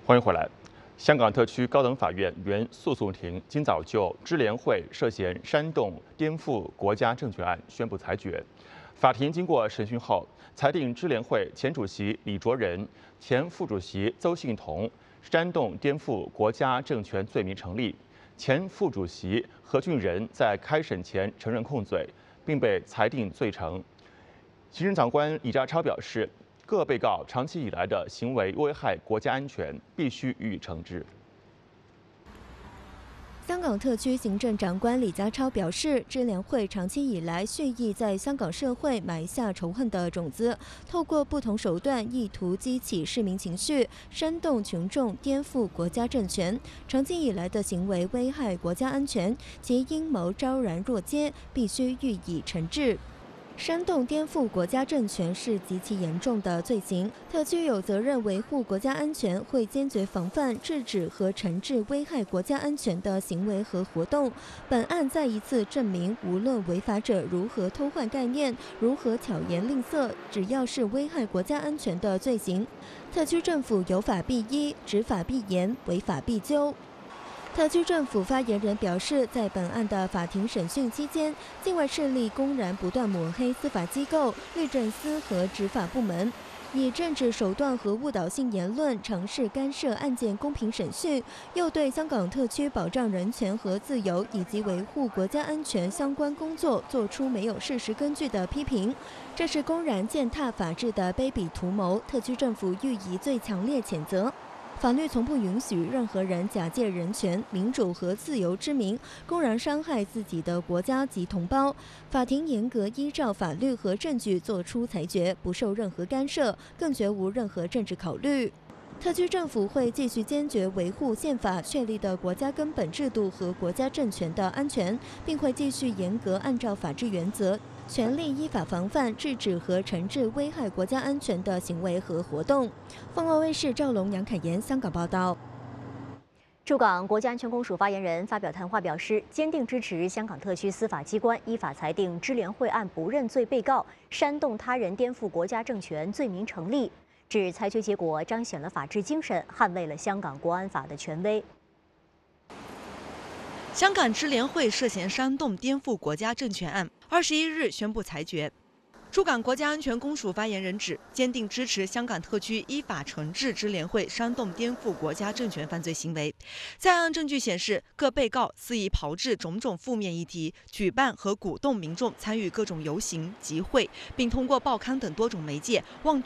欢迎回来。香港特区高等法院原诉讼庭今早就支联会涉嫌煽动颠覆国家政权案宣布裁决。法庭经过审讯后，裁定支联会前主席李卓人、前副主席邹幸彤煽动颠覆国家政权罪名成立，前副主席何俊仁在开审前承认控罪，并被裁定罪成。行政长官李家超表示，各被告长期以来的行为危害国家安全，必须予以惩治。 香港特区行政长官李家超表示，支联会长期以来蓄意在香港社会埋下仇恨的种子，透过不同手段意图激起市民情绪，煽动群众颠覆国家政权。长期以来的行为危害国家安全，其阴谋昭然若揭，必须予以惩治。煽动颠覆国家政权是极其严重的罪行，特区有责任维护国家安全，会坚决防范、制止和惩治危害国家安全的行为和活动。本案再一次证明，无论违法者如何偷换概念，如何巧言令色，只要是危害国家安全的罪行，特区政府有法必依，执法必严，违法必究。特区政府发言人表示，在本案的法庭审讯期间，境外势力公然不断抹黑司法机构、律政司和执法部门，以政治手段和误导性言论尝试干涉案件公平审讯，又对香港特区保障人权和自由以及维护国家安全相关工作做出没有事实根据的批评，这是公然践踏法治的卑鄙图谋，特区政府予以最强烈谴责。法律从不允许任何人假借人权、民主和自由之名，公然伤害自己的国家及同胞。法庭严格依照法律和证据作出裁决，不受任何干涉，更绝无任何政治考虑。特区政府会继续坚决维护宪法确立的国家根本制度和国家政权的安全，并会继续严格按照法治原则，全力依法防范、制止和惩治危害国家安全的行为和活动。凤凰卫视赵龙、杨凯妍香港报道。 驻港国家安全公署发言人发表谈话表示，坚定支持香港特区司法机关依法裁定支联会案不认罪被告煽动他人颠覆国家政权罪名成立，指裁决结果彰显了法治精神，捍卫了香港国安法的权威。 香港支联会涉嫌煽动颠覆国家政权案21日宣布裁决。驻港国家安全公署发言人指，坚定支持香港特区依法惩治支联会煽动颠覆国家政权犯罪行为。在案证据显示，各被告肆意炮制种种负面议题，举办和鼓动民众参与各种游行集会，并通过报刊等多种媒介妄